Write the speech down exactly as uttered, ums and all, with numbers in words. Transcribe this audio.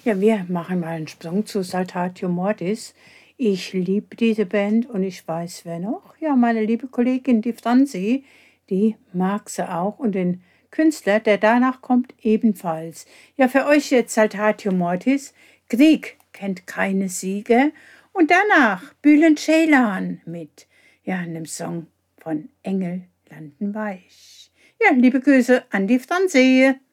Ja, wir machen mal einen Sprung zu Saltatio Mortis. Ich liebe diese Band und ich weiß, wer noch. Ja, meine liebe Kollegin, die Franzi, die mag sie auch und den Künstler, der danach kommt, ebenfalls. Ja, für euch jetzt Saltatio Mortis. Krieg kennt keine Siege. Und danach Bülent Ceylan mit, ja, einem Song von Engel landen weich. Ja, liebe Grüße an die Franzi.